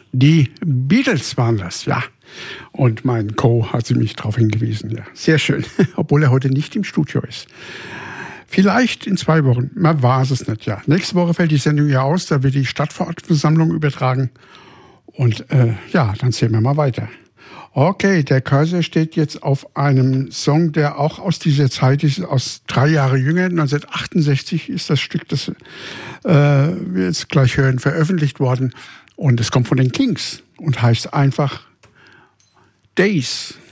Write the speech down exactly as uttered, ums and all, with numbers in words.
Die Beatles waren das, ja. Und mein Co. hat sie mich darauf hingewiesen, ja. Sehr schön, obwohl er heute nicht im Studio ist. Vielleicht in zwei Wochen, man weiß es nicht, ja. Nächste Woche fällt die Sendung ja aus, da wird die Stadtverordnetenversammlung übertragen. Und äh, ja, dann sehen wir mal weiter. Okay, der Kaiser steht jetzt auf einem Song, der auch aus dieser Zeit ist, aus drei Jahre jünger. neunzehnhundertachtundsechzig ist das Stück, das äh, wir jetzt gleich hören, veröffentlicht worden. Und es kommt von den Kings und heißt einfach Days.